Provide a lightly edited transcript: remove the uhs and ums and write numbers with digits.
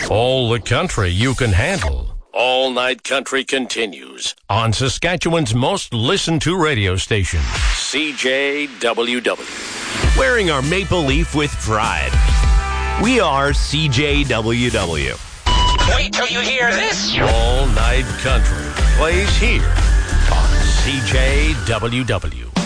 All the country you can handle. All Night Country continues on Saskatchewan's most listened to radio station, CJWW. Wearing our maple leaf with pride. We are CJWW. Wait till you hear this. All Night Country plays here on CJWW.